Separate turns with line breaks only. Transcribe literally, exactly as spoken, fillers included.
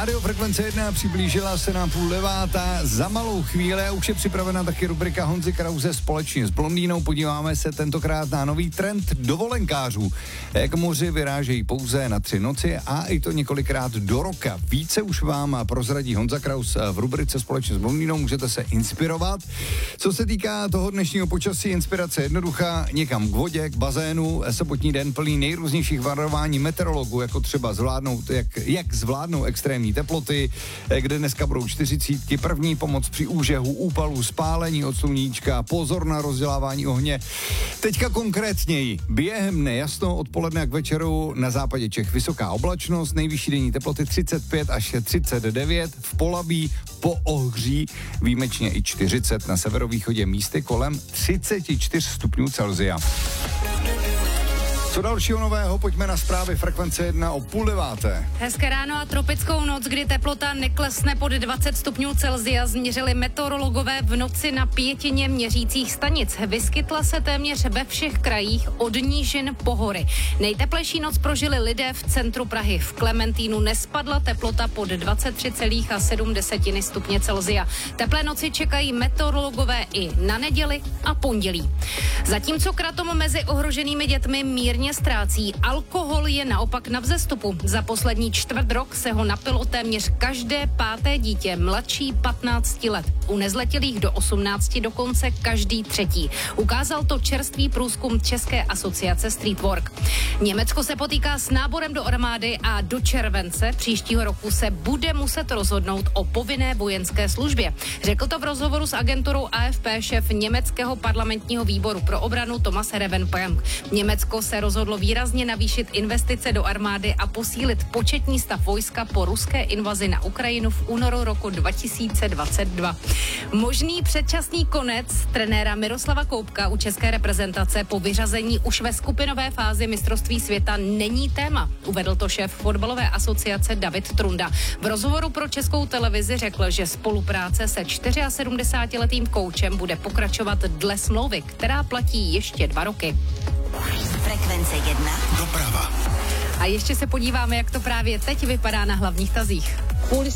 Rádio Frekvence jedna přiblížila se nám půl devátá. Za malou chvíli a už je připravena taky rubrika Honzy Krause společně s Blondýnou. Podíváme se tentokrát na nový trend dovolenkářů. K moři vyrážejí pouze na tři noci a i to několikrát do roka. Více už vám prozradí Honza Kraus v rubrice společně s Blondýnou. Můžete se inspirovat. Co se týká toho dnešního počasí, inspirace jednoduchá. Někam k vodě, k bazénu. Sobotní den plný nejrůznějších varování meteorologů, jako třeba zvládnout, jak, jak zvládnou extrémní teploty, kde dneska budou čtyřicítky, první pomoc při úžehu, úpalu, spálení od sluníčka, pozor na rozdělávání ohně. Teďka konkrétněji, během nejasno odpoledne a k večeru na západě Čech vysoká oblačnost, nejvyšší denní teploty třicet pět až třicet devět, v Polabí po Ohří výjimečně i čtyřicet, na severovýchodě místy kolem třicet čtyři stupňů Celsia. Co dalšího nového, pojďme na zprávy Frekvence jedna o půl deváté.
Hezké ráno a tropickou noc, kdy teplota neklesne pod dvacet stupňů Celsia, změřili meteorologové v noci na pětině měřících stanic. Vyskytla se téměř ve všech krajích od nížin po hory. Nejteplejší noc prožili lidé v centru Prahy. V Klementínu nespadla teplota pod dvacet tři celá sedm stupně Celsia. Teplé noci čekají meteorologové i na neděli a pondělí. Zatímco kratom mezi ohroženými dětmi mírně ztrácí, alkohol je naopak na vzestupu. Za poslední čtvrt rok se ho napilo téměř každé páté dítě mladší patnácti let. U nezletilých do osmnácti dokonce každý třetí. Ukázal to čerstvý průzkum České asociace Streetwork. Německo se potýká s náborem do armády a do července příštího roku se bude muset rozhodnout o povinné vojenské službě. Řekl to v rozhovoru s agenturou A F P šéf německého parlamentního výboru pro obranu Thomas Revenplank. Německo se rozhodlo výrazně navýšit investice do armády a posílit početní stav vojska po ruské invazi na Ukrajinu v únoru roku dva tisíce dvacet dva. Možný předčasný konec trenéra Miroslava Koubka u české reprezentace po vyřazení už ve skupinové fázi mistrovství světa není téma, uvedl to šéf fotbalové asociace David Trunda. V rozhovoru pro Českou televizi řekl, že spolupráce se sedmdesátičtyřletým koučem bude pokračovat dle smlouvy, která platí ještě dva roky.
Frekvence jedna.
Doprava.
A ještě se podíváme, jak to právě teď vypadá na hlavních tazích.